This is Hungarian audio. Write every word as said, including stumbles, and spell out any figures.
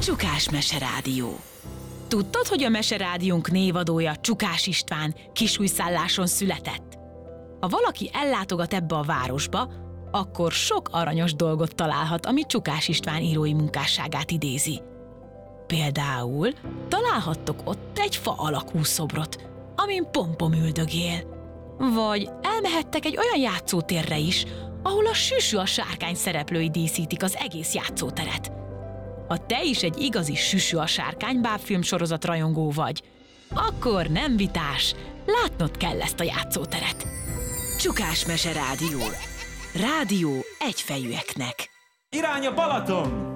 Csukás Meserádió. Tudtad, hogy a Meserádiónk névadója Csukás István Kisújszálláson született? Ha valaki ellátogat ebbe a városba, akkor sok aranyos dolgot találhat, ami Csukás István írói munkásságát idézi. Például találhattok ott egy fa alakú szobrot, amin Pompom üldögél. Vagy elmehettek egy olyan játszótérre is, ahol a Süsü a sárkány szereplői díszítik az egész játszóteret. Ha te is egy igazi Süsü a sárkány bábfilmsorozat rajongó vagy, akkor nem vitás, látnod kell ezt a játszóteret. Csukás Meserádió. Rádió egyfejűeknek. Irány a Balaton!